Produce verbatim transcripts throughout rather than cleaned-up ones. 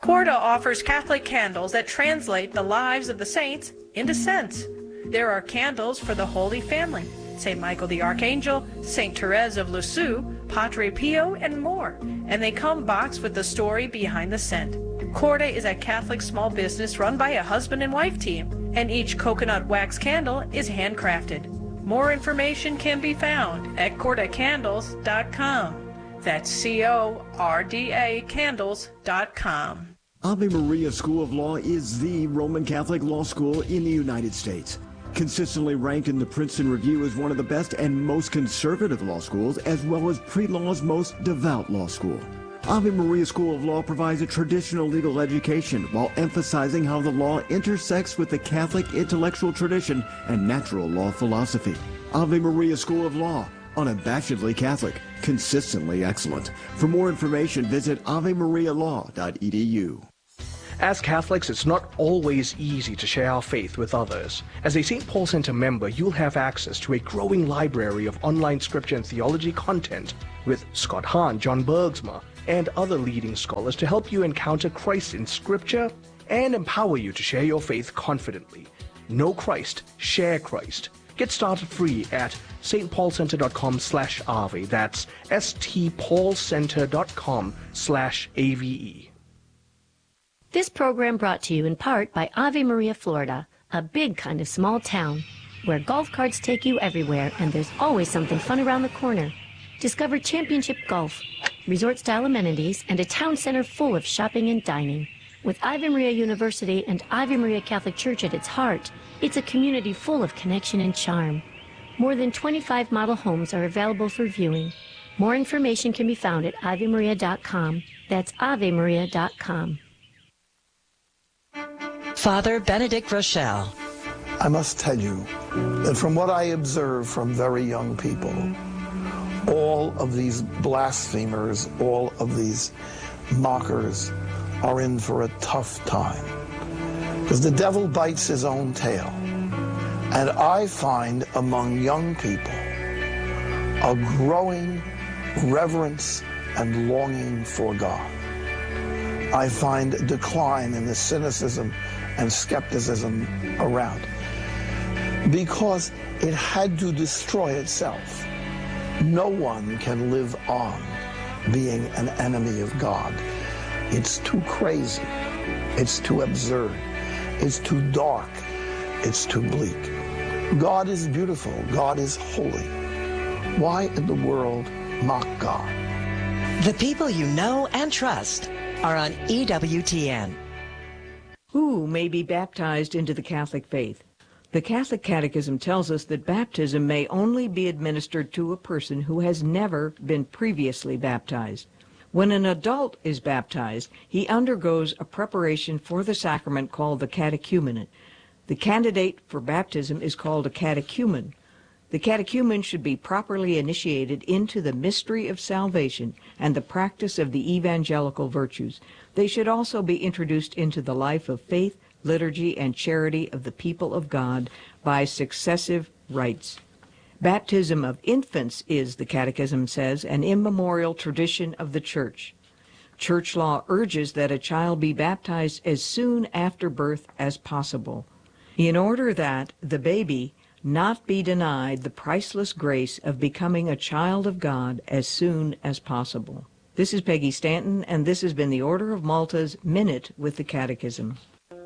Corda offers Catholic candles that translate the lives of the saints into scents. There are candles for the Holy Family, Saint Michael the Archangel, Saint Therese of Lisieux, Padre Pio, and more. And they come boxed with the story behind the scent. Corda is a Catholic small business run by a husband and wife team, and each coconut wax candle is handcrafted. More information can be found at corda candles dot com. That's C O R D A candles dot com. Ave Maria School of Law is the Roman Catholic law school in the United States. Consistently ranked in the Princeton Review as one of the best and most conservative law schools, as well as pre-law's most devout law school. Ave Maria School of Law provides a traditional legal education while emphasizing how the law intersects with the Catholic intellectual tradition and natural law philosophy. Ave Maria School of Law, unabashedly Catholic, consistently excellent. For more information, visit ave maria law dot e d u. As Catholics, it's not always easy to share our faith with others. As a Saint Paul Center member, you'll have access to a growing library of online scripture and theology content with Scott Hahn, John Bergsma, and other leading scholars to help you encounter Christ in Scripture and empower you to share your faith confidently. Know Christ, share Christ. Get started free at st paul center dot com slash ave. That's s t paul center dot com slash A V E. This program brought to you in part by Ave Maria, Florida, a big kind of small town where golf carts take you everywhere and there's always something fun around the corner. Discover championship golf, resort-style amenities, and a town center full of shopping and dining. With Ave Maria University and Ave Maria Catholic Church at its heart, it's a community full of connection and charm. More than twenty-five model homes are available for viewing. More information can be found at ave maria dot com. That's ave maria dot com. Father Benedict Rochelle. I must tell you that from what I observe from very young people, all of these blasphemers, all of these mockers are in for a tough time. Because the devil bites his own tail. And I find among young people a growing reverence and longing for God. I find a decline in the cynicism and skepticism around, because it had to destroy itself. No one can live on being an enemy of God. It's too crazy. It's too absurd. It's too dark. It's too bleak. God is beautiful. God is holy. Why in the world mock God? The people you know and trust are on E W T N. Who may be baptized into the Catholic faith? The Catholic Catechism tells us that baptism may only be administered to a person who has never been previously baptized. When an adult is baptized, he undergoes a preparation for the sacrament called the catechumenate. The candidate for baptism is called a catechumen. The catechumen should be properly initiated into the mystery of salvation and the practice of the evangelical virtues. They should also be introduced into the life of faith, liturgy, and charity of the people of God by successive rites. Baptism of infants is, the Catechism says, an immemorial tradition of the Church. Church law urges that a child be baptized as soon after birth as possible, in order that the baby not be denied the priceless grace of becoming a child of God as soon as possible. This is Peggy Stanton, and this has been the Order of Malta's Minute with the Catechism.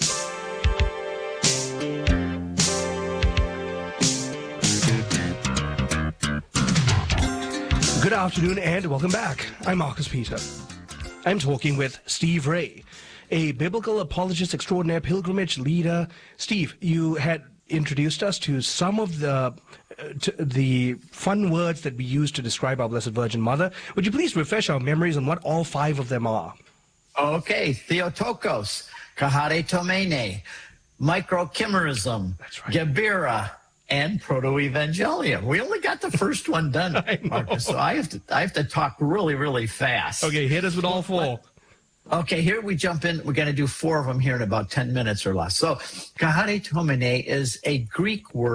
Good afternoon and welcome back. I'm Marcus Peter. I'm talking with Steve Ray, a biblical apologist extraordinaire, pilgrimage leader. Steve, you had introduced us to some of the uh, to the fun words that we use to describe our Blessed Virgin Mother. Would you please refresh our memories on what all five of them are? Okay, Theotokos, Kahare microchimerism, That's right. Gebira, and Proto-Evangelium. We only got the first one done, Marcus, so I have to I have to talk really, really fast. Okay, hit us with all four. Okay, here we jump in. We're going to do four of them here in about ten minutes or less. So, kahare tomene is a Greek word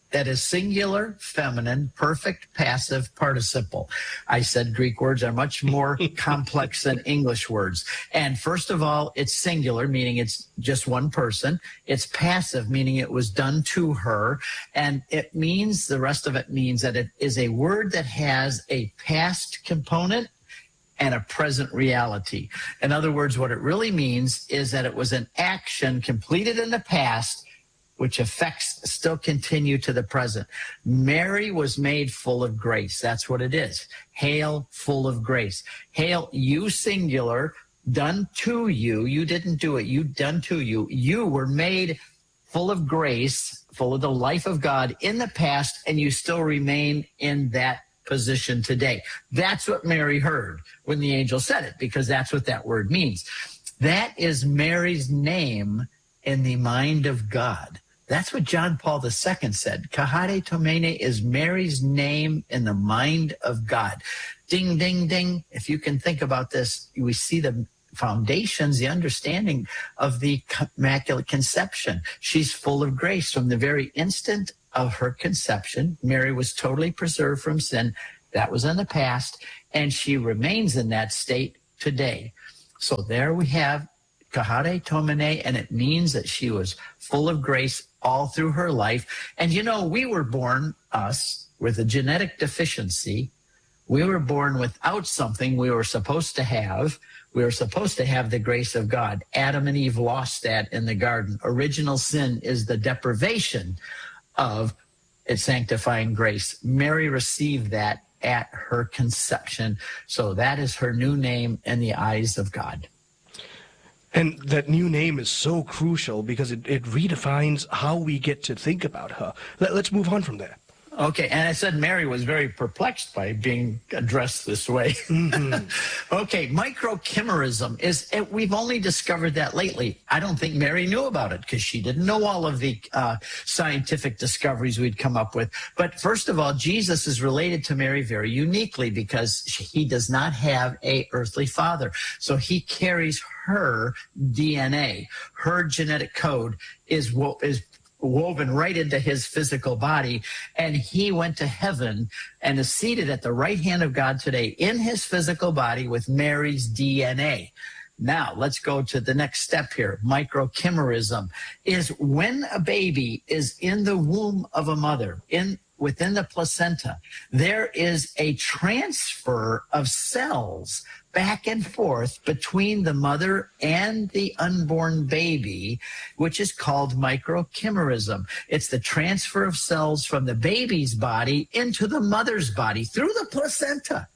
that is singular, feminine, perfect, passive, participle. I said Greek words are much more complex than English words. And first of all, it's singular, meaning it's just one person. It's passive, meaning it was done to her. And it means, the rest of it means that it is a word that has a past component and a present reality. In other words, what it really means is that it was an action completed in the past which effects still continue to the present. Mary was made full of grace. That's what it is. Hail, full of grace. Hail, you singular, done to you. You didn't do it. You done to you. You were made full of grace, full of the life of God in the past, and you still remain in that position today. That's what Mary heard when the angel said it, because that's what that word means. That is Mary's name in the mind of God. That's what John Paul the Second said. Kahare Tomene is Mary's name in the mind of God. Ding, ding, ding. If you can think about this, we see the foundations, the understanding of the Immaculate Conception. She's full of grace from the very instant of her conception. Mary was totally preserved from sin. That was in the past, and she remains in that state today. So there we have Kahare Tomene, and it means that she was full of grace all through her life. And you know, we were born, us, with a genetic deficiency. We were born without something we were supposed to have. We were supposed to have the grace of God. Adam and Eve lost that in the garden. Original sin is the deprivation of its sanctifying grace. Mary received that at her conception. So that is her new name in the eyes of God. And that new name is so crucial because it, it redefines how we get to think about her. Let, let's move on from there. Okay, and I said Mary was very perplexed by being addressed this way. Mm-hmm. Okay, microchimerism is, we've only discovered that lately. I don't think Mary knew about it because she didn't know all of the uh, scientific discoveries we'd come up with. But first of all, Jesus is related to Mary very uniquely because he does not have a earthly father. So he carries her D N A. Her genetic code is what is woven right into his physical body, and he went to heaven and is seated at the right hand of God today in his physical body with Mary's D N A. Now, let's go to the next step here. Microchimerism is when a baby is in the womb of a mother, in within the placenta, there is a transfer of cells back and forth between the mother and the unborn baby, which is called microchimerism. It's the transfer of cells from the baby's body into the mother's body through the placenta.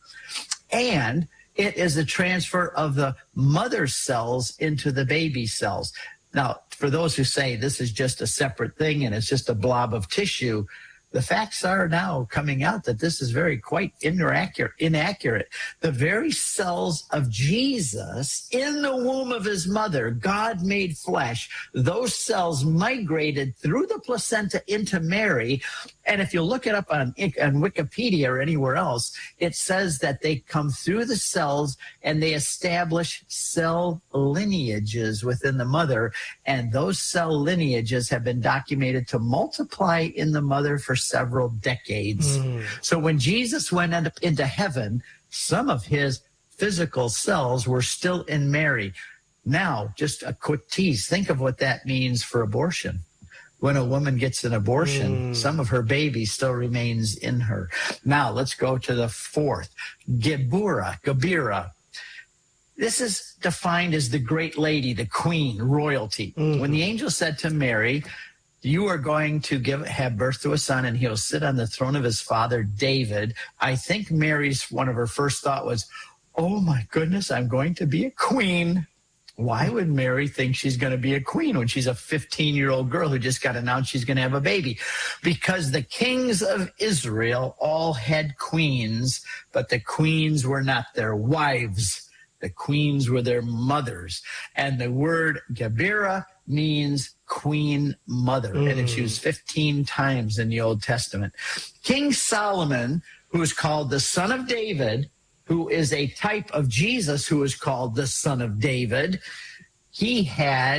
And it is a transfer of the mother's cells into the baby's cells. Now, for those who say this is just a separate thing and it's just a blob of tissue, the facts are now coming out that this is very quite inaccurate. inaccurate. The very cells of Jesus in the womb of his mother, God made flesh, those cells migrated through the placenta into Mary. And if you look it up on, on Wikipedia or anywhere else, it says that they come through the cells and they establish cell lineages within the mother. And those cell lineages have been documented to multiply in the mother for several decades. Mm. So when Jesus went into heaven, some of his physical cells were still in Mary. Now, just a quick tease. Think of what that means for abortion. When a woman gets an abortion, mm. some of her baby still remains in her. Now, let's go to the fourth. Gebura, Gebira. This is defined as the great lady, the queen, royalty. Mm. When the angel said to Mary, you are going to give have birth to a son, and he'll sit on the throne of his father, David. I think Mary's, one of her first thought was, oh my goodness, I'm going to be a queen. Why would Mary think she's going to be a queen when she's a fifteen-year-old girl who just got announced she's going to have a baby? Because the kings of Israel all had queens, but the queens were not their wives. The queens were their mothers. And the word Gebira means queen mother, mm. and it's used fifteen times in the Old Testament. King Solomon, who is called the son of David, who is a type of Jesus who is called the son of David, he had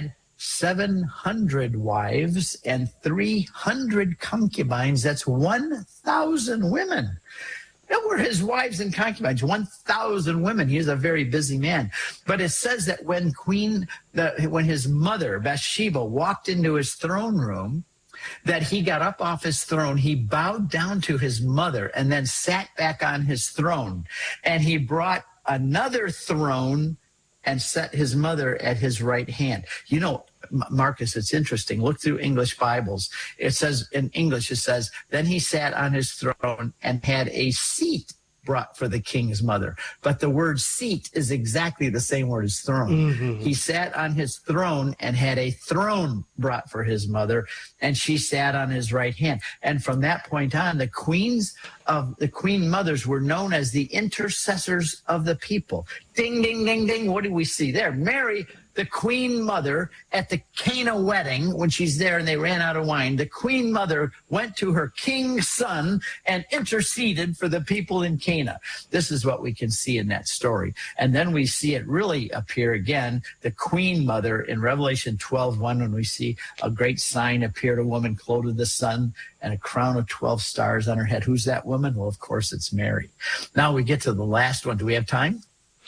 seven hundred wives and three hundred concubines. That's one thousand women. That were his wives and concubines, one thousand women. He was a very busy man. But it says that when Queen, the, when his mother, Bathsheba, walked into his throne room, that he got up off his throne, he bowed down to his mother and then sat back on his throne. And he brought another throne and set his mother at his right hand. You know, Marcus, it's interesting. Look through English Bibles. It says, in English, it says, then he sat on his throne and had a seat brought for the king's mother. But the word seat is exactly the same word as throne. Mm-hmm. He sat on his throne and had a throne brought for his mother, and she sat on his right hand. And from that point on, the queens of the queen mothers were known as the intercessors of the people. Ding, ding, ding, ding. What do we see there? Mary, the queen mother, at the Cana wedding, when she's there and they ran out of wine, the queen mother went to her king's son and interceded for the people in Cana. This is what we can see in that story. And then we see it really appear again, the queen mother in Revelation twelve one, when we see a great sign appeared, a woman clothed with the sun and a crown of twelve stars on her head. Who's that woman? Well, of course, it's Mary. Now we get to the last one. Do we have time?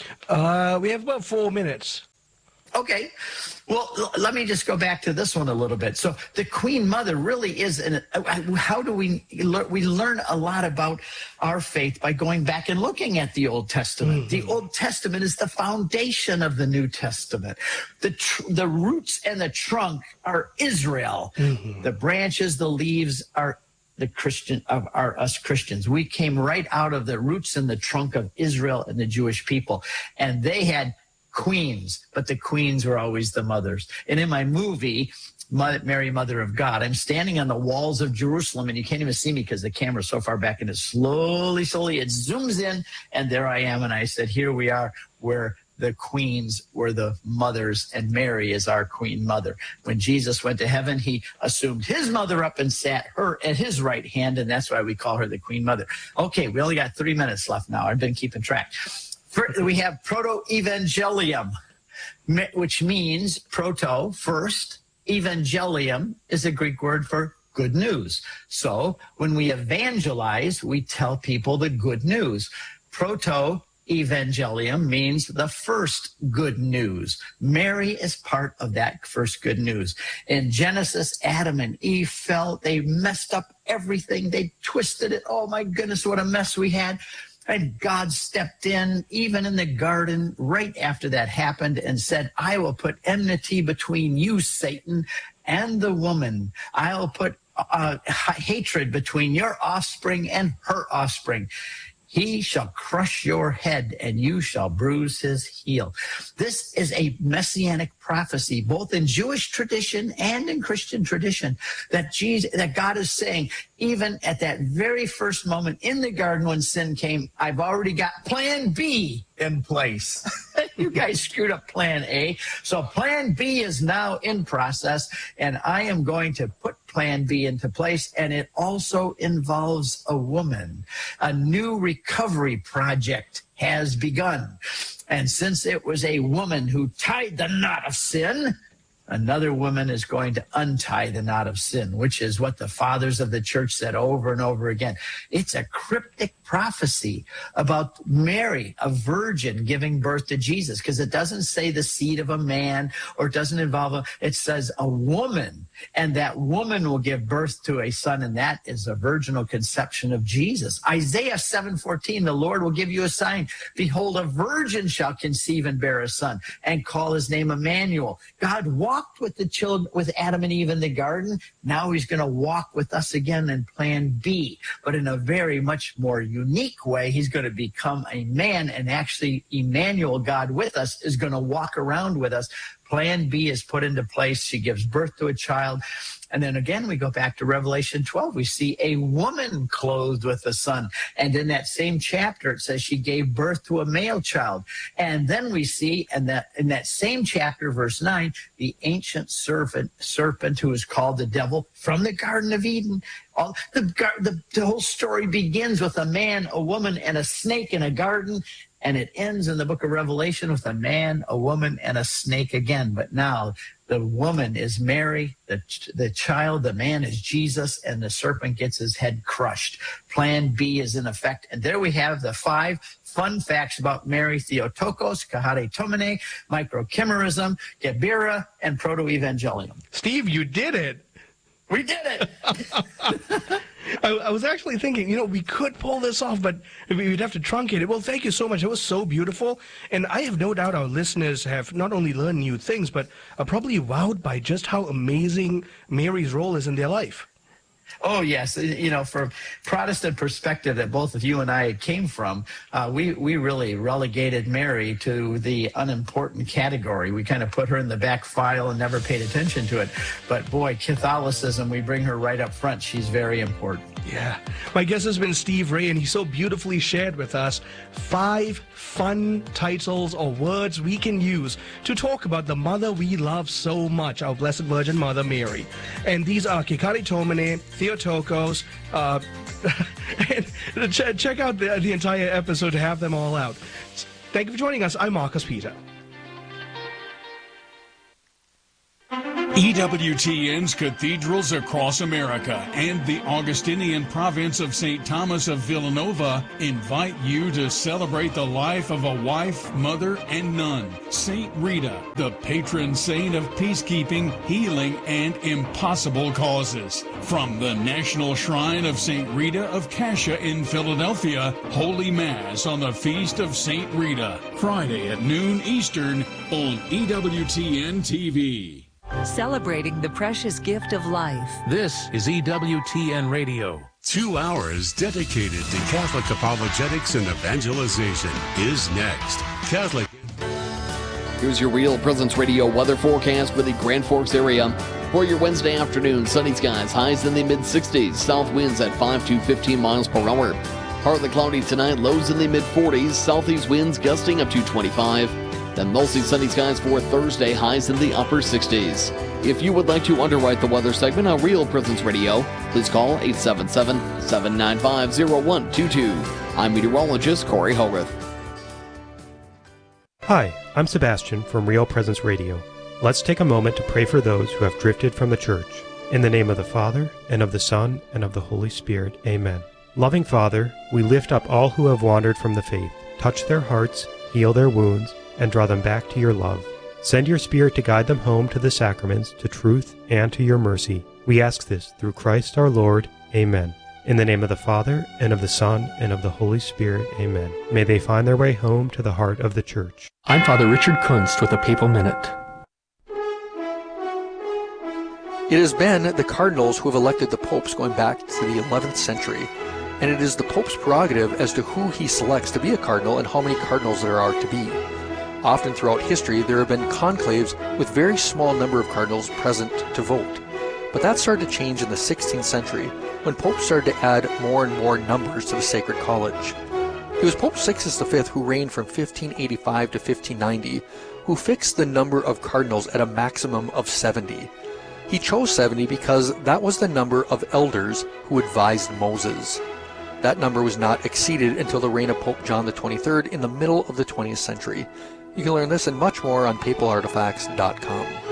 Uh, we have about four minutes. Okay, well, let me just go back to this one a little bit. So the Queen Mother really is, an, how do we learn? We learn a lot about our faith by going back and looking at the Old Testament. Mm-hmm. The Old Testament is the foundation of the New Testament. The, tr- the roots and the trunk are Israel. Mm-hmm. The branches, the leaves are the Christian of our us Christians. We came right out of the roots and the trunk of Israel and the Jewish people, and they had queens, but the queens were always the mothers. And in my movie, Mary, Mother of God, I'm standing on the walls of Jerusalem, and you can't even see me because the camera's so far back, and it slowly, slowly, it zooms in, and there I am. And I said, here we are, where the queens were the mothers, and Mary is our queen mother. When Jesus went to heaven, he assumed his mother up and sat her at his right hand, and that's why we call her the queen mother. Okay, we only got three minutes left now. I've been keeping track. We have proto-evangelium, which means proto, first. Evangelium is a Greek word for good news. So when we evangelize, we tell people the good news. Proto-evangelium means the first good news. Mary is part of that first good news. In Genesis, Adam and Eve fell. They messed up everything. They twisted it. Oh, my goodness, what a mess we had. And God stepped in, even in the garden, right after that happened, and said, I will put enmity between you, Satan, and the woman. I'll put uh, hatred between your offspring and her offspring. He shall crush your head, and you shall bruise his heel. This is a messianic prophecy, both in Jewish tradition and in Christian tradition, that Jesus, that God is saying, even at that very first moment in the garden when sin came, I've already got plan B in place. You guys screwed up plan A. So plan B is now in process, and I am going to put plan B into place, and it also involves a woman. A new recovery project has begun. And since it was a woman who tied the knot of sin, another woman is going to untie the knot of sin, which is what the fathers of the church said over and over again. It's a cryptic prophecy about Mary, a virgin, giving birth to Jesus, because it doesn't say the seed of a man, or it doesn't involve a, it says a woman, and that woman will give birth to a son, and that is a virginal conception of Jesus. Isaiah seven fourteen, the Lord will give you a sign. Behold, a virgin shall conceive and bear a son, and call his name Emmanuel. God walked with the children, with Adam and Eve in the garden. Now he's going to walk with us again in plan B, but in a very much more unique way. He's going to become a man, and actually Emmanuel, God with us, is going to walk around with us. Plan B is put into place. She gives birth to a child. And then again, we go back to Revelation twelve. We see a woman clothed with a son. And in that same chapter, it says she gave birth to a male child. And then we see in that, in that same chapter, verse nine, the ancient serpent, serpent who is called the devil from the Garden of Eden. All, the, the, the whole story begins with a man, a woman, and a snake in a garden. and it ends in the book of Revelation with a man, a woman, and a snake again. But now the woman is Mary, the, the child, the man is Jesus, and the serpent gets his head crushed. Plan B is in effect. And there we have the five fun facts about Mary: Theotokos, Kahare Tomene, microchimerism, Gebira, and Proto-Evangelium. Steve, you did it. We did it. I, I was actually thinking, you know, we could pull this off, but we'd have to truncate it. Well, thank you so much. It was so beautiful. And I have no doubt our listeners have not only learned new things, but are probably wowed by just how amazing Mary's role is in their life. Oh, yes. You know, from Protestant perspective that both of you and I came from, uh, we, we really relegated Mary to the unimportant category. We kind of put her in the back file and never paid attention to it. But boy, Catholicism, we bring her right up front. She's very important. Yeah. My guest has been Steve Ray, and he so beautifully shared with us five fun titles or words we can use to talk about the mother we love so much, our Blessed Virgin Mother Mary. And these are Kekare Tomene, Theotokos, uh, and ch- check out the, the entire episode to have them all out. Thank you for joining us. I'm Marcus Peter. E W T N's cathedrals across America and the Augustinian province of Saint Thomas of Villanova invite you to celebrate the life of a wife, mother, and nun, Saint Rita, the patron saint of peacekeeping, healing, and impossible causes. From the National Shrine of Saint Rita of Cascia in Philadelphia, Holy Mass on the Feast of Saint Rita, Friday at noon Eastern on E W T N T V. Celebrating the precious gift of life. This is E W T N Radio. Two hours dedicated to Catholic apologetics and evangelization is next. Catholic. Here's your Real Presence Radio weather forecast for the Grand Forks area. For your Wednesday afternoon, sunny skies, highs in the mid sixties, south winds at five to fifteen miles per hour. Partly cloudy tonight, lows in the mid forties, southeast winds gusting up to twenty-five. Then mostly sunny skies for Thursday, highs in the upper sixties. If you would like to underwrite the weather segment on Real Presence Radio, please call eight seven seven, seven nine five, zero one two two. I'm meteorologist Corey Hogarth. Hi, I'm Sebastian from Real Presence Radio. Let's take a moment to pray for those who have drifted from the church. In the name of the Father, and of the Son, and of the Holy Spirit, amen. Loving Father, we lift up all who have wandered from the faith. Touch their hearts, heal their wounds, and draw them back to your love. Send your Spirit to guide them home to the sacraments, to truth, and to your mercy. We ask this through Christ our Lord. Amen. In the name of the Father, and of the Son, and of the Holy Spirit. Amen. May they find their way home to the heart of the Church. I'm Father Richard Kunst with a Papal Minute. It has been the cardinals who have elected the popes going back to the eleventh century, and it is the Pope's prerogative as to who he selects to be a cardinal and how many cardinals there are to be. Often throughout history, there have been conclaves with very small number of cardinals present to vote. But that started to change in the sixteenth century, when popes started to add more and more numbers to the Sacred College. It was Pope Sixtus the Fifth who reigned from fifteen eighty-five to fifteen ninety, who fixed the number of cardinals at a maximum of seventy. He chose seventy because that was the number of elders who advised Moses. That number was not exceeded until the reign of Pope John the twenty-third in the middle of the twentieth century. You can learn this and much more on papal artifacts dot com.